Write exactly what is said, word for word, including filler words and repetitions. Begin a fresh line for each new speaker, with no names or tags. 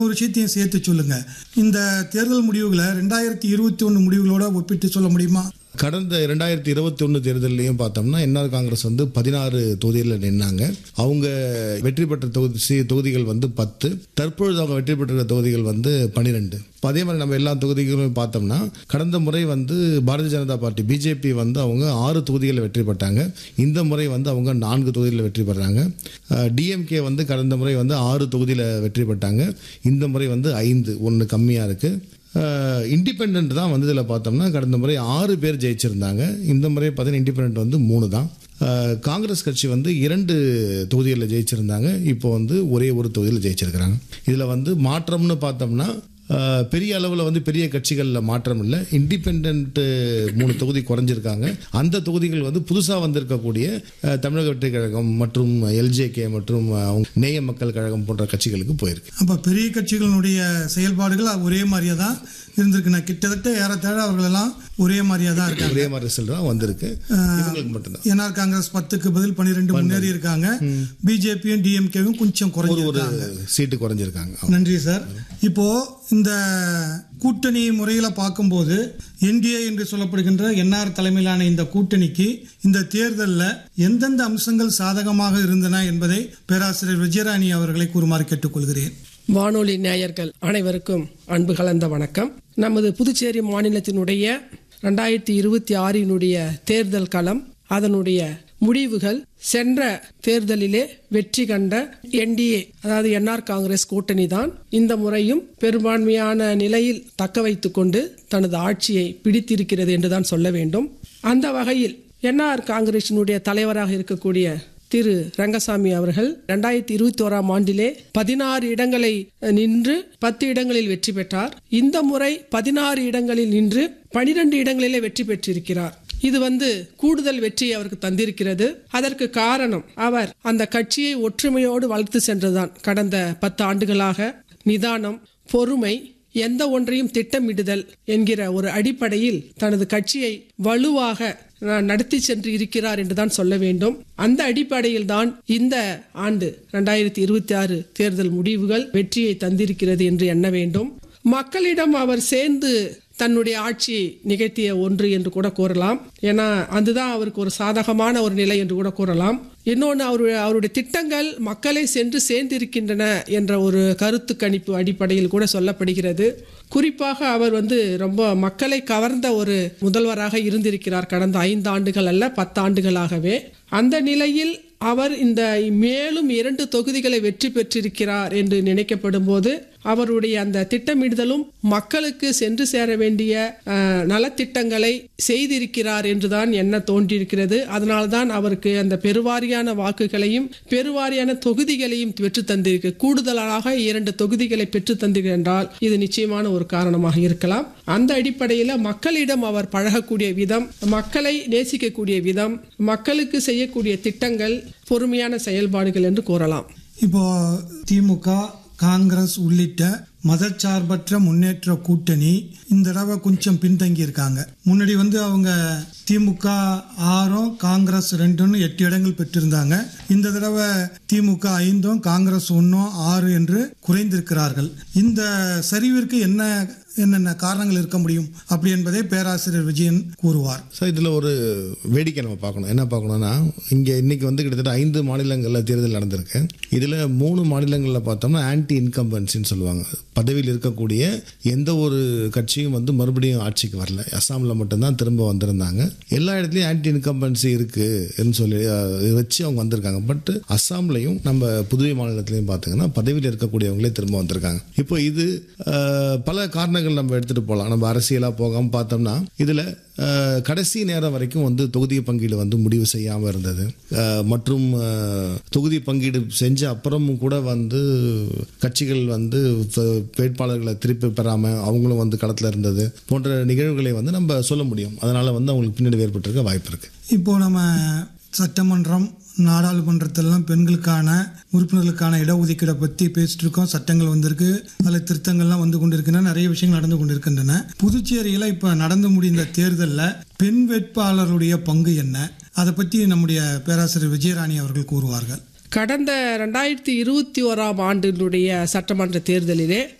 ஒரு விஷயத்தையும் சேர்த்து சொல்லுங்க. இந்த தேர்தல் முடிவுகளை ரெண்டாயிரத்தி இருபத்தி ஒன்று முடிவுகளோட ஒப்பிட்டு சொல்ல முடியுமா?
கடந்த இரண்டாயிரத்தி இருபத்தி ஒன்று தேர்தலையும் பார்த்தோம்னா என்ஆர் காங்கிரஸ் வந்து பதினாறு தொகுதிகளில் நின்னாங்க. அவங்க வெற்றி பெற்ற தொகுதி தொகுதிகள் வந்து பத்து. தற்பொழுது அவங்க வெற்றி பெற்ற தொகுதிகள் வந்து பன்னிரெண்டு. அதே மாதிரி நம்ம எல்லா தொகுதிகளும் பார்த்தோம்னா கடந்த முறை வந்து பாரதிய ஜனதா பார்ட்டி பிஜேபி வந்து அவங்க ஆறு தொகுதிகளில் வெற்றி பெற்றாங்க. இந்த முறை வந்து அவங்க நான்கு தொகுதிகளில் வெற்றி பெறாங்க. டிஎம்கே வந்து கடந்த முறை வந்து ஆறு தொகுதியில் வெற்றி பெற்றாங்க. இந்த முறை வந்து ஐந்து, ஒன்று கம்மியாக இருக்குது. இண்டிபெண்ட் தான் வந்து இதில் பார்த்தோம்னா கடந்த முறை ஆறு பேர் ஜெயிச்சிருந்தாங்க. இந்த முறை பார்த்தீங்கன்னா இண்டிபெண்ட் வந்து மூணு தான். காங்கிரஸ் கட்சி வந்து இரண்டு தொகுதிகளில் ஜெயிச்சிருந்தாங்க. இப்போ வந்து ஒரே ஒரு தொகுதியில் ஜெயிச்சிருக்கிறாங்க. இதில் வந்து மாற்றம்னு பார்த்தோம்னா பெரிய அளவில் வந்து பெரிய கட்சிகளில் மாற்றம் இல்லை. இண்டிபெண்ட் மூணு தொகுதி குறைஞ்சிருக்காங்க. அந்த தொகுதிகள் வந்து புதுசாக வந்திருக்கக்கூடிய தமிழக வெற்றி கழகம் மற்றும் எல்ஜேகே மற்றும் நேய மக்கள் கழகம் போன்ற கட்சிகளுக்கு போயிருக்கு.
அப்போ பெரிய கட்சிகளுடைய செயல்பாடுகள் ஒரே மாதிரியே தான் இருந்திருக்கு. நான் கிட்டத்தட்ட ஏறத்தாழ அவர்களெல்லாம் ஒரே மாதிரியா தான் இருக்காங்க.
ஒரே மாதிரி ரிசல்ட் தான் வந்திருக்கு. இவங்களுக்கு மட்டும்தான்
என்ஆர் காங்கிரஸ் பத்துக்கு பதில் பன்னிரெண்டு முன்னேறி இருக்காங்க. பிஜேபியும் டிஎம்கேவும் கொஞ்சம் குறைஞ்சு
ஒரு சீட்டு குறைஞ்சிருக்காங்க.
நன்றி சார். இப்போ இந்த கூட்டணி முறையில பார்க்கும்போது என்டிஏ என்று சொல்லப்படுகின்ற என்ஆர் தலைமையிலான இந்த கூட்டணிக்கு இந்த தேர்தலில் எந்தெந்த அம்சங்கள் சாதகமாக இருந்தன என்பதை பேராசிரியர் விஜயராணி அவர்களை கூறுமாறு கேட்டுக்கொள்கிறேன்.
வானொலி நேயர்கள் அனைவருக்கும் அன்பு கலந்த வணக்கம். நமது புதுச்சேரி மாநிலத்தினுடைய ரெண்டாயிரத்தி இருபத்தி ஆறினுடைய தேர்தல் களம், அதனுடைய முடிவுகள், சென்ற தேர்தலிலே வெற்றி கண்ட என்டிஏ அதாவது என்ஆர் காங்கிரஸ் கூட்டணி தான் இந்த முறையும் பெரும்பான்மையான நிலையில் தக்க வைத்துக் கொண்டு தனது ஆட்சியை பிடித்திருக்கிறது என்றுதான் சொல்ல வேண்டும். அந்த வகையில் என்ஆர் காங்கிரசினுடைய தலைவராக இருக்கக்கூடிய திரு ரங்கசாமி அவர்கள் இரண்டாயிரத்தி இருபத்தி ஓராம் ஆண்டிலே பதினாறு இடங்களை நின்று பத்து இடங்களில் வெற்றி பெற்றார். இந்த முறை பதினாறு இடங்களில் நின்று பனிரெண்டு இடங்களிலே வெற்றி பெற்றிருக்கிறார். இது வந்து கூடுதல் வெற்றியை அவருக்கு தந்திருக்கிறது. அதற்கு காரணம் அவர் அந்த கட்சியை ஒற்றுமையோடு வளர்த்து சென்றதுதான். கடந்த பத்து ஆண்டுகளாக நிதானம், பொறுமை, எந்த ஒன்றையும் திட்டமிடுதல் என்கிற ஒரு அடிப்படையில் தனது கட்சியை வலுவாக நடத்தி சென்று இருக்கிறார் என்றுதான் சொல்ல வேண்டும். அந்த அடிப்படையில் தான் இந்த ஆண்டு இரண்டாயிரத்தி இருபத்தி ஆறு தேர்தல் முடிவுகள் வெற்றியை தந்திருக்கிறது என்று எண்ண வேண்டும். மக்களிடம் அவர் சேர்ந்து தன்னுடைய ஆட்சியை நிகழ்த்திய ஒன்று என்று கூட கூறலாம். ஏன்னா அதுதான் அவருக்கு ஒரு சாதகமான ஒரு நிலை என்று கூட கூறலாம். இன்னொன்று, அவருடைய அவருடைய திட்டங்கள் மக்களை சென்று சேர்ந்திருக்கின்றன என்ற ஒரு கருத்து கணிப்பு அடிப்படையில் கூட சொல்லப்படுகிறது. குறிப்பாக அவர் வந்து ரொம்ப மக்களை கவர்ந்த ஒரு முதல்வராக இருந்திருக்கிறார் கடந்த ஐந்து ஆண்டுகள் அல்ல பத்தாண்டுகளாகவே. அந்த நிலையில் அவர் இந்த மேலும் இரண்டு தொகுதிகளை வெற்றி பெற்றிருக்கிறார் என்று நினைக்கப்படும் போது அவருடைய அந்த திட்டமிடுதலும் மக்களுக்கு சென்று சேர வேண்டிய நலத்திட்டங்களை செய்திருக்கிறார் என்றுதான் எண்ண தோன்றியிருக்கிறது. அதனால்தான் அவருக்கு அந்த பெருவாரியான வாக்குகளையும் பெருவாரியான தொகுதிகளையும் பெற்று தந்திருக்கு. கூடுதலாக இரண்டு தொகுதிகளை பெற்று தந்திருக்கிறார் என்றால் இது நிச்சயமான ஒரு காரணமாக இருக்கலாம். அந்த அடிப்படையில் மக்களிடம் அவர் பழகக்கூடிய விதம், மக்களை நேசிக்கக்கூடிய விதம், மக்களுக்கு செய்யக்கூடிய திட்டங்கள், பொறுமையான செயல்பாடுகள் என்று கூறலாம்.
இப்போ திமுக, காங்கிரஸ் உள்ளிட்ட மதச்சார்பற்ற முன்னேற்ற கூட்டணி இந்த தடவை கொஞ்சம் பின்தங்கி இருக்காங்க. முன்னாடி வந்து அவங்க திமுக ஆறும் காங்கிரஸ் ரெண்டும் எட்டு இடங்கள் பெற்றிருந்தாங்க. இந்த தடவை திமுக ஐந்தும் காங்கிரஸ் ஒன்னும் ஆறு என்று குறைந்திருக்கிறார்கள். இந்த சரிவிற்கு என்ன என்னென்ன காரணங்கள் இருக்க முடியும் அப்படி என்பதை பேராசிரியர் விஜயன் கூறுவார்.
சார், இதில் ஒரு வேடிக்கை நம்ம பார்க்கணும். என்ன பார்க்கணும்னா, இங்கே இன்னைக்கு வந்து கிட்டத்தட்ட ஐந்து மாநிலங்களில் தேர்தல் நடந்திருக்கு. இதில் மூணு மாநிலங்களில் பார்த்தோம்னா ஆன்டி இன்கம்பன்சின்னு சொல்லுவாங்க. பதவியில் இருக்கக்கூடிய எந்த ஒரு கட்சியும் வந்து மறுபடியும் ஆட்சிக்கு வரல. அசாமில் மட்டும்தான் திரும்ப வந்திருந்தாங்க. எல்லா இடத்துலையும் ஆன்டி இன்கம்பன்சி இருக்குன்னு சொல்லி வச்சு அவங்க வந்திருக்காங்க. பட் அசாம்லையும் நம்ம புதுவை மாநிலத்திலையும் பார்த்தீங்கன்னா பதவியில் இருக்கக்கூடியவங்களே திரும்ப வந்திருக்காங்க. இப்போ இது பல காரணங்கள் நம்ம எடுத்துட்டு போகலாம். நம்ம அரசியலாக போகாமல் பார்த்தோம்னா இதில் கடைசி நேரம் வரைக்கும் வந்து தொகுதி பங்கீடு வந்து முடிவு செய்யாமல் இருந்தது மற்றும் தொகுதி பங்கீடு செஞ்ச அப்புறமும் கூட வந்து கட்சிகள் வந்து வேட்பாளர்களை திருப்பி பெறாமல் அவங்களும் வந்து களத்தில் இருந்தது போன்ற நிகழ்வுகளை வந்து நம்ம சொல்ல முடியும். அதனால வந்து அவங்களுக்கு பின்னாடி ஏற்பட்டிருக்க வாய்ப்பு இருக்கு.
இப்போ நம்ம சட்டமன்றம், நாடாளுமன்றத்திலாம் பெண்களுக்கான உறுப்பினர்களுக்கான இடஒதுக்கீடை பற்றி பேசிட்டு இருக்கோம். சட்டங்கள் வந்திருக்கு, அதில் திருத்தங்கள்லாம் வந்து கொண்டிருக்கின்றன, நிறைய விஷயங்கள் நடந்து கொண்டிருக்கின்றன. புதுச்சேரியில் இப்போ நடந்து முடிந்த தேர்தலில் பெண் வேட்பாளருடைய பங்கு என்ன, அதை பற்றி நம்முடைய பேராசிரியர் விஜயராணி அவர்கள் கூறுவார்கள்.
கடந்த ரெண்டாயிரத்தி இருபத்தி ஓராம் ஆண்டினுடைய சட்டமன்ற தேர்தலிலே